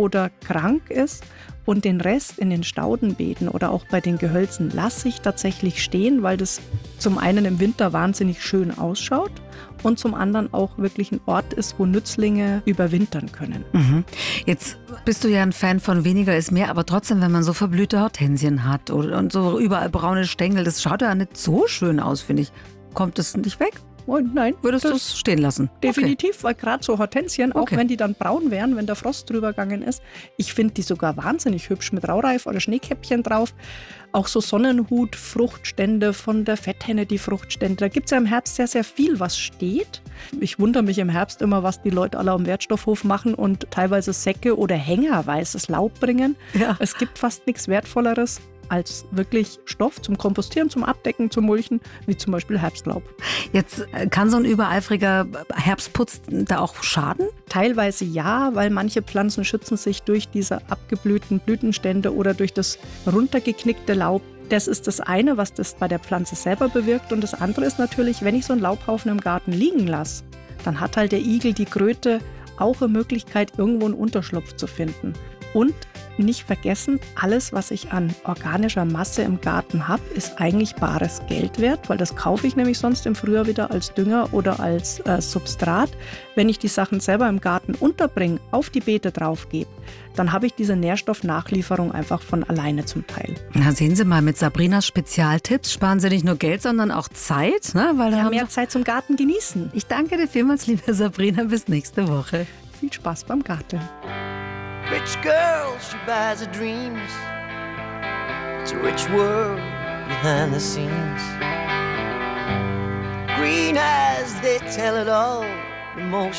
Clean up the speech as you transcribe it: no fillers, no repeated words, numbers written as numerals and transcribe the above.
oder krank ist. Und den Rest in den Staudenbeeten oder auch bei den Gehölzen lasse ich tatsächlich stehen, weil das zum einen im Winter wahnsinnig schön ausschaut und zum anderen auch wirklich ein Ort ist, wo Nützlinge überwintern können. Mhm. Jetzt bist du ja ein Fan von weniger ist mehr, aber trotzdem, wenn man so verblühte Hortensien hat und so überall braune Stängel, das schaut ja nicht so schön aus, finde ich. Kommt es nicht weg? Und nein, würdest du es stehen lassen? Definitiv, okay. Weil gerade so Hortensien, auch okay. wenn die dann braun wären, wenn der Frost drüber gegangen ist, ich finde die sogar wahnsinnig hübsch mit Raureif oder Schneekäppchen drauf. Auch so Sonnenhut, Fruchtstände von der Fetthenne, die Fruchtstände. Da gibt es ja im Herbst sehr, sehr viel, was steht. Ich wundere mich im Herbst immer, was die Leute alle am Wertstoffhof machen und teilweise Säcke oder Hänger weißes Laub bringen. Ja. Es gibt fast nichts Wertvolleres als wirklich Stoff zum Kompostieren, zum Abdecken, zum Mulchen, wie zum Beispiel Herbstlaub. Jetzt kann so ein übereifriger Herbstputz da auch schaden? Teilweise ja, weil manche Pflanzen schützen sich durch diese abgeblühten Blütenstände oder durch das runtergeknickte Laub. Das ist das eine, was das bei der Pflanze selber bewirkt. Und das andere ist natürlich, wenn ich so einen Laubhaufen im Garten liegen lasse, dann hat halt der Igel, die Kröte auch eine Möglichkeit, irgendwo einen Unterschlupf zu finden. Und nicht vergessen, alles, was ich an organischer Masse im Garten habe, ist eigentlich bares Geld wert, weil das kaufe ich nämlich sonst im Frühjahr wieder als Dünger oder als Substrat. Wenn ich die Sachen selber im Garten unterbringe, auf die Beete drauf gebe, dann habe ich diese Nährstoffnachlieferung einfach von alleine zum Teil. Na, sehen Sie mal, mit Sabrinas Spezialtipps sparen Sie nicht nur Geld, sondern auch Zeit. Ne? Weil ja, mehr Zeit zum Garten genießen. Ich danke dir vielmals, liebe Sabrina. Bis nächste Woche. Viel Spaß beim Garteln. Rich girl, she buys her dreams. It's a rich world behind the scenes. Green eyes, they tell it all. The most